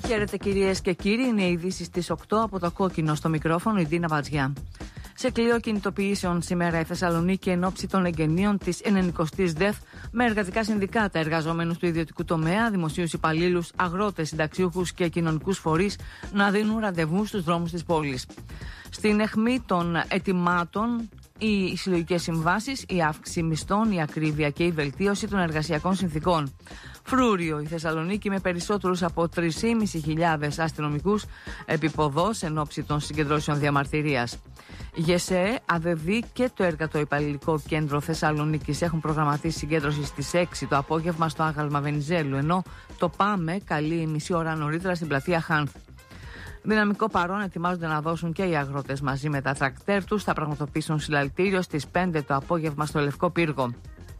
Χαίρετε κυρίες και κύριοι, είναι οι ειδήσεις στις 8 από το κόκκινο, στο μικρόφωνο η Ντίνα Βατζιά. Σε κλειό κινητοποιήσεων σήμερα η Θεσσαλονίκη εν ώψη των εγγενείων της 90ης ΔΕΘ με εργατικά συνδικάτα, εργαζόμενους του ιδιωτικού τομέα, δημοσίους υπαλλήλους, αγρότες, συνταξιούχους και κοινωνικούς φορείς να δίνουν ραντεβού στους δρόμους της πόλης. Στην αιχμή των ετοιμάτων, οι συλλογικές συμβάσεις, η αύξηση μισθών, η ακρίβεια και η βελτίωση των εργασιακών συνθηκών. Φρούριο η Θεσσαλονίκη με περισσότερους από 3.500 αστυνομικούς επιποδός εν ώψη των συγκεντρώσεων διαμαρτυρίας. ΓΕΣΕ, ΑΔΕΔΗ και το Εργατοϊπαλληλικό Κέντρο Θεσσαλονίκης έχουν προγραμματίσει συγκέντρωση στις 6 το απόγευμα στο άγαλμα Βενιζέλου, ενώ το ΠΑΜΕ καλεί μισή ώρα νωρίτερα στην πλατεία Χάνθ. Δυναμικό παρόν ετοιμάζονται να δώσουν και οι αγρότες μαζί με τα τρακτέρ τους. Θα πραγματοποιήσουν συλλαλητήριο στις 5 το απόγευμα στο Λευκό Πύργο.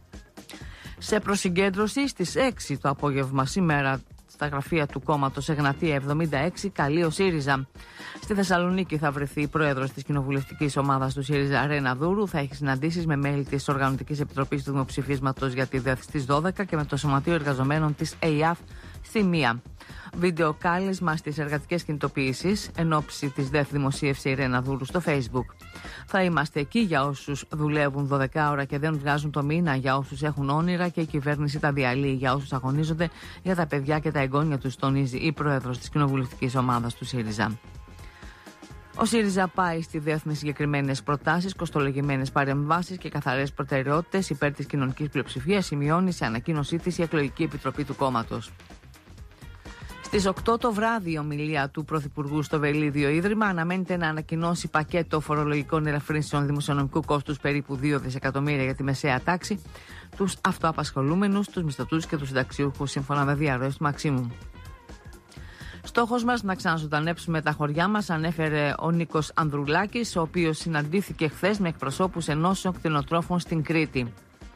Σε προσυγκέντρωση στις 6 το απόγευμα σήμερα στα γραφεία του κόμματος Εγνατία 76 καλεί ο ΣΥΡΙΖΑ. Στη Θεσσαλονίκη θα βρεθεί η πρόεδρος της κοινοβουλευτικής ομάδας του ΣΥΡΙΖΑ, Ρένα Δούρου. Θα έχει συναντήσεις με μέλη της Οργανωτικής Επιτροπής του Δημοψηφίσματος για τη ΔΕΘ στις 12 και με το Σωματείο Εργαζομένων της ΕΙΑΦ στη 1. Βίντεο κάλεσμα στις εργατικές κινητοποιήσεις εν ώψη της ΔΕΘ δημοσίευσε η Ρένα Δούρου στο Facebook. Θα είμαστε εκεί για όσους δουλεύουν 12 ώρα και δεν βγάζουν το μήνα, για όσους έχουν όνειρα και η κυβέρνηση τα διαλύει, για όσους αγωνίζονται για τα παιδιά και τα εγγόνια τους, τονίζει η πρόεδρος της κοινοβουλευτικής ομάδας του ΣΥΡΙΖΑ. Ο ΣΥΡΙΖΑ πάει στη ΔΕΘ με συγκεκριμένες προτάσεις, κοστολογημένες παρεμβάσεις και καθαρές προτεραιότητες υπέρ της κοινωνικής πλειοψηφίας, σημειώνει σε ανακοίνωσή της η Εκλογική Επιτροπή του κόμματος. Στις 8 το βράδυ η ομιλία του Πρωθυπουργού στο Βελίδιο Ίδρυμα αναμένεται να ανακοινώσει πακέτο φορολογικών ελαφρύνσεων δημοσιονομικού κόστους περίπου 2 δισεκατομμύρια για τη μεσαία τάξη, τους αυτοαπασχολούμενους, τους μισθωτούς και τους συνταξιούχους, σύμφωνα με διαρροές του Μαξίμου. Στόχος μας να ξαναζωντανέψουμε τα χωριά μας, ανέφερε ο Νίκος Ανδρουλάκης, ο οποίος συναντήθηκε χθες με εκπροσώπους ενώσεων κτηνοτρόφων στην Κρήτη.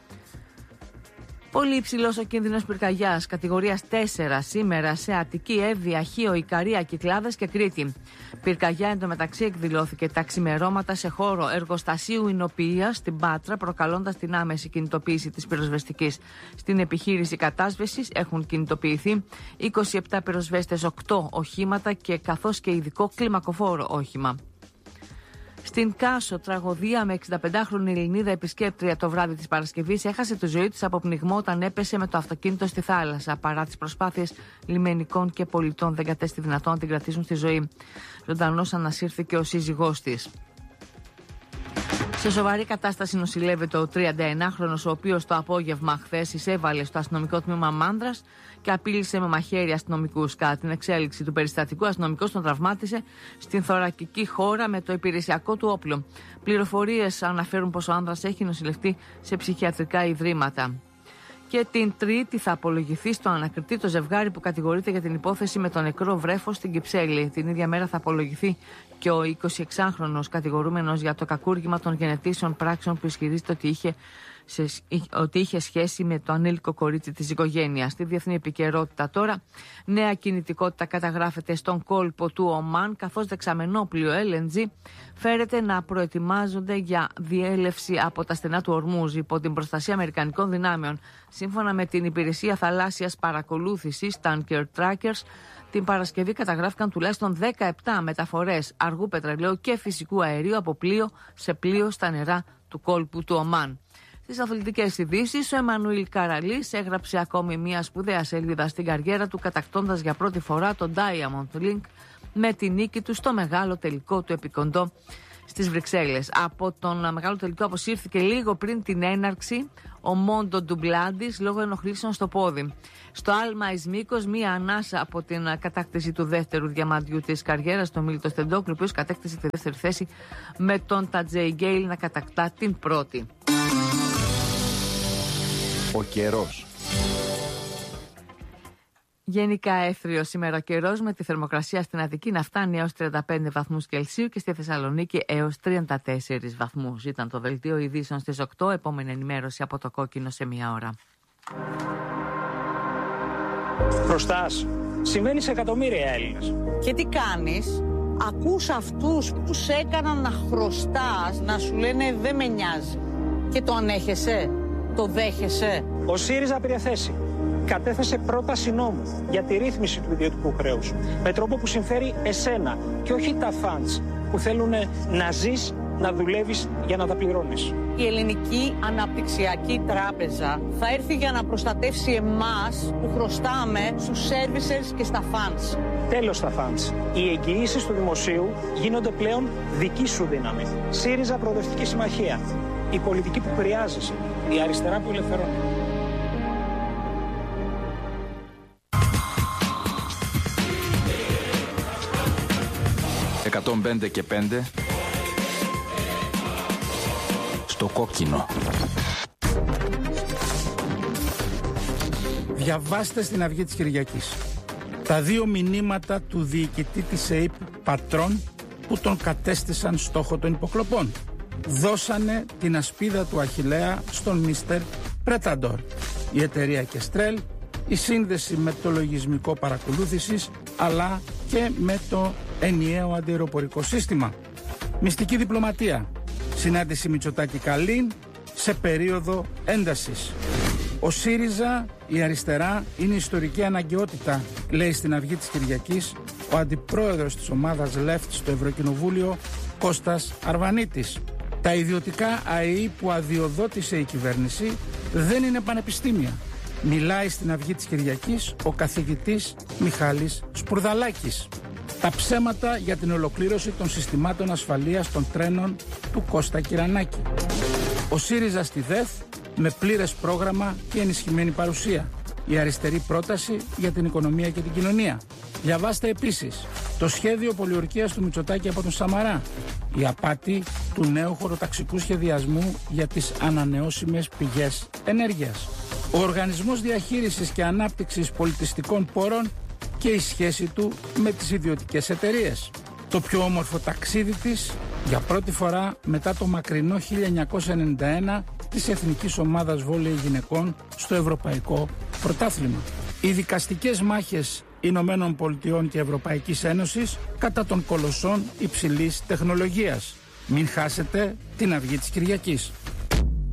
Πολύ υψηλός ο κίνδυνος πυρκαγιάς, κατηγορίας 4 σήμερα σε Αττική, Εύβοια, Χίο, Ικαρία, Κυκλάδες και Κρήτη. Πυρκαγιά εντωμεταξύ εκδηλώθηκε τα ξημερώματα σε χώρο εργοστασίου εινοποιείας στην Πάτρα, προκαλώντας την άμεση κινητοποίηση της πυροσβεστικής. Στην επιχείρηση κατάσβεσης έχουν κινητοποιηθεί 27 πυροσβέστες, 8 οχήματα και καθώς και ειδικό κλιμακοφόρο όχημα. Στην Κάσο, τραγωδία με 65χρονη Ελληνίδα επισκέπτρια το βράδυ της Παρασκευής έχασε τη ζωή της από πνιγμό όταν έπεσε με το αυτοκίνητο στη θάλασσα. Παρά τις προσπάθειες λιμενικών και πολιτών, δεν κατέστη δυνατόν να την κρατήσουν στη ζωή. Ζωντανός ανασύρθηκε ο σύζυγός της. Σε σοβαρή κατάσταση νοσηλεύεται ο 31χρονος, ο οποίος το απόγευμα χθες εισέβαλε στο αστυνομικό τμήμα Μάνδρας και απείλησε με μαχαίρι αστυνομικούς. Κατά την εξέλιξη του περιστατικού, αστυνομικός τον τραυμάτισε στην θωρακική χώρα με το υπηρεσιακό του όπλο. Πληροφορίες αναφέρουν πως ο άνδρας έχει νοσηλευτεί σε ψυχιατρικά ιδρύματα. Και την Τρίτη θα απολογηθεί στο ανακριτή το ζευγάρι που κατηγορείται για την υπόθεση με το νεκρό βρέφος στην Κυψέλη. Την ίδια μέρα θα απολογηθεί και ο 26χρονος κατηγορούμενος για το κακούργημα των γενετήσεων πράξεων που ισχυρίζεται ότι είχε σχέση με το ανήλικο κορίτσι της οικογένειας. Στη διεθνή επικαιρότητα τώρα, νέα κινητικότητα καταγράφεται στον κόλπο του Ομάν, καθώς δεξαμενόπλιο LNG φέρεται να προετοιμάζονται για διέλευση από τα στενά του Ορμούζ υπό την προστασία αμερικανικών δυνάμεων. Σύμφωνα με την υπηρεσία θαλάσσιας παρακολούθησης Tanker Trackers, την Παρασκευή καταγράφηκαν τουλάχιστον 17 μεταφορές αργού πετρελαίου και φυσικού αερίου από πλοίο σε πλοίο στα νερά του κόλπου του Ομάν. Στις αθλητικές ειδήσεις, ο Εμμανουήλ Καραλής έγραψε ακόμη μια σπουδαία σελίδα στην καριέρα του, κατακτώντας για πρώτη φορά το Diamond League με τη νίκη του στο μεγάλο τελικό του επικοντό στις Βρυξέλλες. Από τον μεγάλο τελικό αποσύρθηκε λίγο πριν την έναρξη ο Μόντο Ντουμπλάντης λόγω ενοχλήσεων στο πόδι. Στο άλμα εις μήκος, μία ανάσα από την κατάκτηση του δεύτερου διαμαντιού της καριέρας, τον Μίλτο Στεντόκλου, ο οποίος κατέκτησε τη δεύτερη θέση με τον Τατζέι Γκέιλ να κατακτά την πρώτη. Ο καιρός. Γενικά έθριο σήμερα ο καιρός, με τη θερμοκρασία στην Αττική να φτάνει έως 35 βαθμούς Κελσίου και στη Θεσσαλονίκη έως 34 βαθμούς. Ήταν το δελτίο ειδήσεων στις 8, επόμενη ενημέρωση από το κόκκινο σε μία ώρα. Χρωστάς. Συμβαίνει σε εκατομμύρια Έλληνες. Και τι κάνεις? Ακούς αυτούς που σε έκαναν να χρωστάς να σου λένε δεν με νοιάζει. Και το ανέχεσαι? Το δέχεσαι? Ο ΣΥΡΙΖΑ πήρε θέση. κατέθεσε πρόταση νόμου για τη ρύθμιση του ιδιωτικού χρέους με τρόπο που συμφέρει εσένα και όχι τα funds που θέλουν να ζεις, να δουλεύεις για να τα πληρώνεις. Η Ελληνική Αναπτυξιακή Τράπεζα θα έρθει για να προστατεύσει εμάς που χρωστάμε στους servicers και στα funds. Τέλος στα funds. Οι εγγυήσεις του δημοσίου γίνονται πλέον δική σου δύναμη. ΣΥΡΙΖΑ Προοδευτική Συμμαχία. Η πολιτική που χρειάζεσαι. Η αριστερά που ελευθερώνει. «105 και 5» στο κόκκινο. Διαβάστε στην Αυγή της Κυριακής τα 2 μηνύματα του διοικητή της ΕΥΠ Πατρών που τον κατέστησαν στόχο των υποκλοπών. Δώσανε την ασπίδα του Αχιλλέα στον Μίστερ Πρέταντορ. Η εταιρεία Κεστρέλ, η σύνδεση με το λογισμικό παρακολούθησης αλλά και με το ενιαίο αντιαεροπορικό σύστημα. Μυστική διπλωματία. Συνάντηση Μητσοτάκη-Καλίν σε περίοδο έντασης. Ο ΣΥΡΙΖΑ, η αριστερά, είναι ιστορική αναγκαιότητα, λέει στην Αυγή της Κυριακής ο αντιπρόεδρος της ομάδας Left στο Ευρωκοινοβούλιο, Κώστας Αρβανίτης. Τα ιδιωτικά ΑΕΗ που αδειοδότησε η κυβέρνηση δεν είναι πανεπιστήμια. Μιλάει στην Αυγή της Κυριακής ο καθηγητής Μιχάλης Σπουρδαλάκης. Τα ψέματα για την ολοκλήρωση των συστημάτων ασφαλείας των τρένων του Κώστα Κυρανάκη. Ο ΣΥΡΙΖΑ στη ΔΕΘ με πλήρες πρόγραμμα και ενισχυμένη παρουσία. Η αριστερή πρόταση για την οικονομία και την κοινωνία. Διαβάστε επίσης το σχέδιο πολιορκίας του Μητσοτάκη από τον Σαμαρά. Η απάτη του νέου χωροταξικού σχεδιασμού για τις ανανεώσιμες πηγές ενέργειας. Ο Οργανισμός Διαχείρισης και Ανάπτυξης Πολιτιστικών Πόρων και η σχέση του με τις ιδιωτικές εταιρείες. Το πιο όμορφο ταξίδι της, για πρώτη φορά μετά το μακρινό 1991, της Εθνικής Ομάδας Βόλεϊ Γυναικών στο Ευρωπαϊκό Πρωτάθλημα. Οι δικαστικές μάχες Ηνωμένων Πολιτειών και Ευρωπαϊκής Ένωσης κατά των κολοσσών υψηλής τεχνολογίας. Μην χάσετε την Αυγή της Κυριακής.